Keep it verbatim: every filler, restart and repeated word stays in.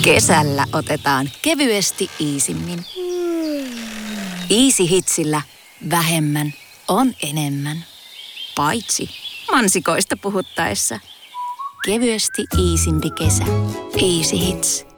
Kesällä otetaan kevyesti iisimmin. Easy Hitsillä vähemmän on enemmän. Paitsi mansikoista puhuttaessa. Kevyesti iisimpi kesä. Easy Hits.